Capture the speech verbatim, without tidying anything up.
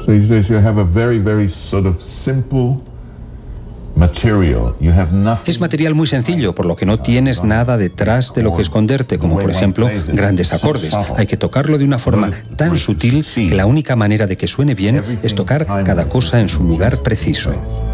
So you you have a very, very sort of simple material. You have nothing. Es material muy sencillo, por lo que no tienes nada detrás de lo que esconderte, como por ejemplo grandes acordes. Hay que tocarlo de una forma tan sutil que la única manera de que suene bien es tocar cada cosa en su lugar preciso.